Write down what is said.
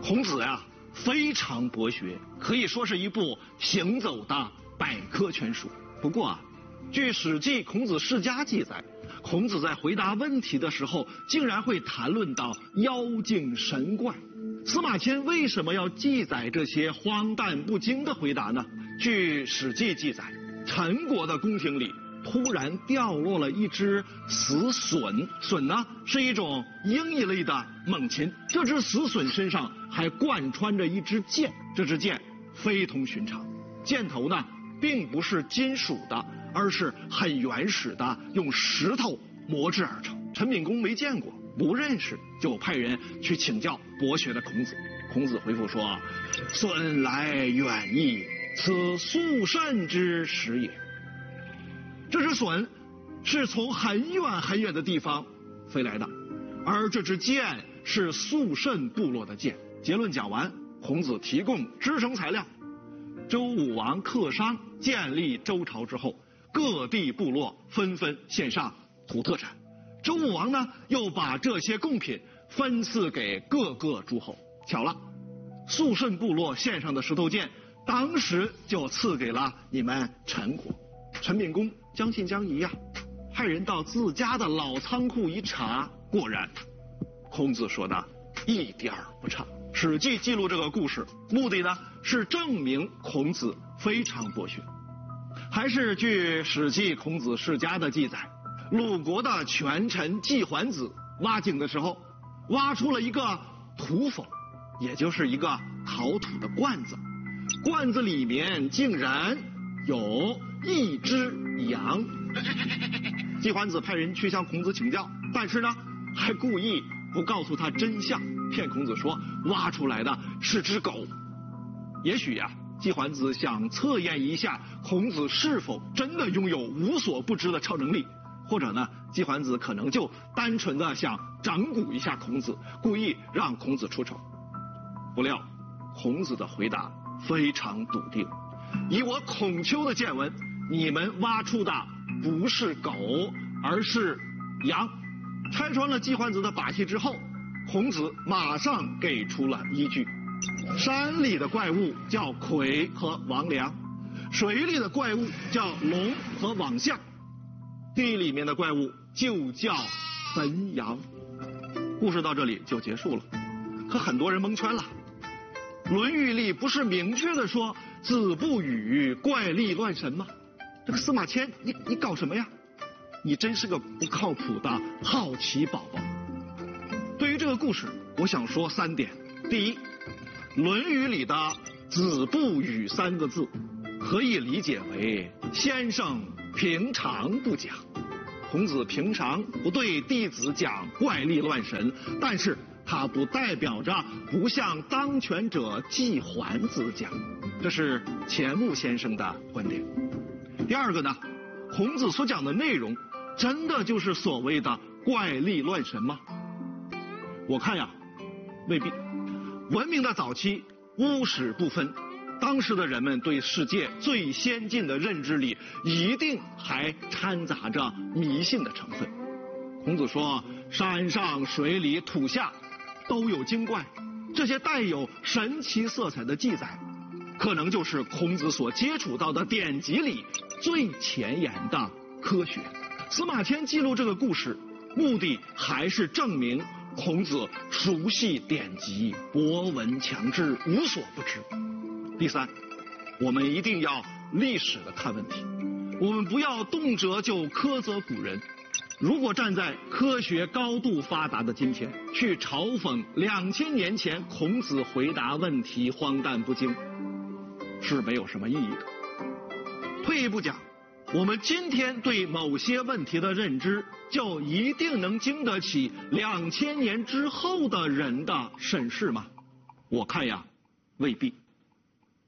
孔子呀，非常博学，可以说是一部行走的百科全书。不过啊，据《史记·孔子世家》记载，孔子在回答问题的时候，竟然会谈论到妖精神怪。司马迁为什么要记载这些荒诞不经的回答呢？据《史记》记载，陈国的宫廷里突然掉落了一只死隼，隼呢是一种鹰一类的猛禽，这只死隼身上还贯穿着一支箭，这支箭非同寻常，箭头呢并不是金属的，而是很原始的用石头磨制而成。陈敏公没见过，不认识，就派人去请教博学的孔子。孔子回复说：“隼来远矣，此速甚之始也。”这只隼是从很远很远的地方飞来的，而这支箭是肃慎部落的箭。结论讲完，孔子提供支撑材料。周武王克商建立周朝之后，各地部落纷纷献上土特产。周武王呢，又把这些贡品分赐给各个诸侯。巧了，肃慎部落献上的石头剑，当时就赐给了你们陈国。陈敏公将信将疑呀，派人到自家的老仓库一查，果然，孔子说的一点儿不差。《史记》记录这个故事，目的呢是证明孔子非常博学。还是据《史记·孔子世家》的记载，鲁国的权臣季桓子挖井的时候，挖出了一个土否，也就是一个陶土的罐子，罐子里面竟然有一只羊。季桓子派人去向孔子请教，但是呢，还故意不告诉他真相，骗孔子说挖出来的是只狗。也许呀，季桓子想测验一下孔子是否真的拥有无所不知的超能力，或者呢，季桓子可能就单纯的想整蛊一下孔子，故意让孔子出丑。不料，孔子的回答非常笃定。以我孔丘的见闻，你们挖出的不是狗，而是羊。拆穿了季桓子的把戏之后，孔子马上给出了依据。山里的怪物叫魁和王良，水里的怪物叫龙和王象，地里面的怪物就叫汾阳。故事到这里就结束了，可很多人蒙圈了。《论语》里不是明确的说子不语怪力乱神吗？这个司马迁，你搞什么呀？你真是个不靠谱的好奇宝宝。对于这个故事，我想说3点。第一，《论语》里的子不语3个字，可以理解为先生平常不讲。孔子平常不对弟子讲怪力乱神，但是他不代表着不向当权者季桓子讲，这是钱穆先生的观点。第二个呢，孔子所讲的内容真的就是所谓的怪力乱神吗？我看呀，未必。文明的早期巫史不分，当时的人们对世界最先进的认知里一定还掺杂着迷信的成分。孔子说山上水里土下都有精怪，这些带有神奇色彩的记载，可能就是孔子所接触到的典籍里最前沿的科学。司马迁记录这个故事，目的还是证明孔子熟悉典籍，博闻强知，无所不知。第三，我们一定要历史的看问题，我们不要动辄就苛责古人。如果站在科学高度发达的今天，去嘲讽2000年前孔子回答问题荒诞不经，是没有什么意义的。退一步讲，我们今天对某些问题的认知，就一定能经得起2000年之后的人的审视吗？我看呀，未必。